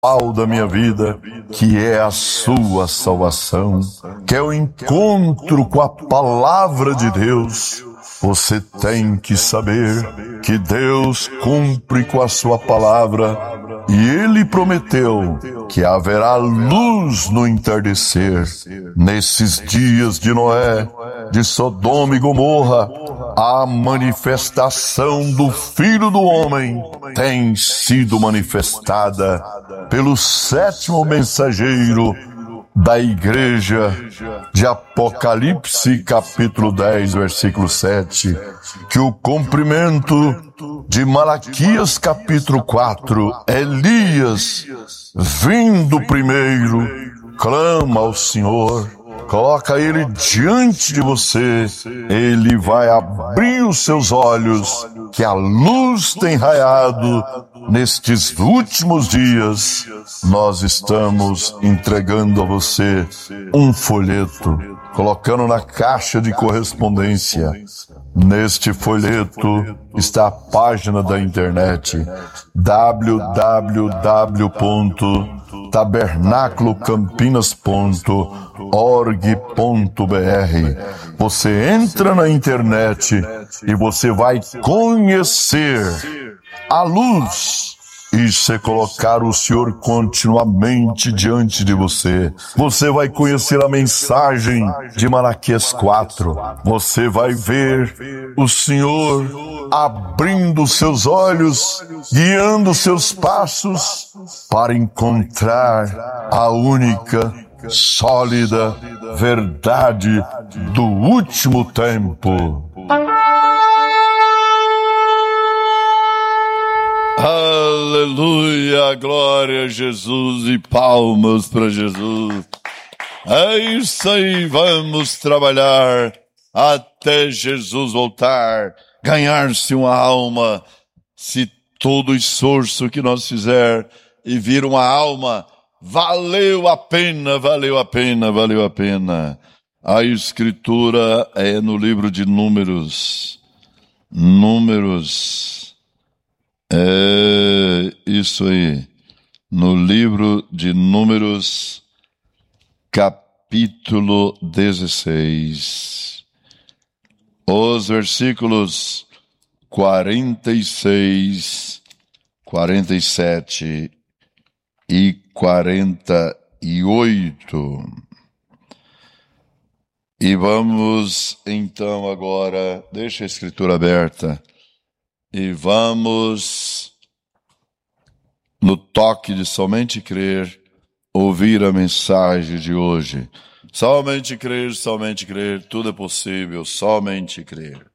principal da minha vida, que é a sua salvação, que é o encontro com a palavra de Deus. Você tem que saber que Deus cumpre com a sua palavra e Ele prometeu que haverá luz no entardecer. Nesses dias de Noé, de Sodoma e Gomorra, a manifestação do Filho do Homem tem sido manifestada pelo sétimo mensageiro da igreja de Apocalipse, capítulo 10, versículo 7, que o cumprimento de Malaquias, capítulo 4, Elias, vindo primeiro, clama ao Senhor, coloca ele diante de você, ele vai abrir os seus olhos, que a luz tem raiado nestes últimos dias. Nós estamos entregando a você um folheto, colocando na caixa de correspondência. Neste folheto está a página da internet www.tabernaculocampinas.org.br. Você entra na internet e você vai conhecer a luz e se colocar o Senhor continuamente diante de você. Você vai conhecer a mensagem de Malaquias 4. Você vai ver o Senhor abrindo seus olhos, guiando seus passos para encontrar a única, sólida verdade do último tempo. Aleluia, glória a Jesus e palmas para Jesus. É isso aí, vamos trabalhar até Jesus voltar, ganhar-se uma alma. Se todo o esforço que nós fizer e vir uma alma, valeu a pena, valeu a pena, valeu a pena. A escritura é no livro de Números. É isso aí, no livro de Números, capítulo 16, os versículos 46, 47 e 48. E vamos então agora, deixa a escritura aberta, e vamos, no toque de somente crer, ouvir a mensagem de hoje. Somente crer, tudo é possível, somente crer.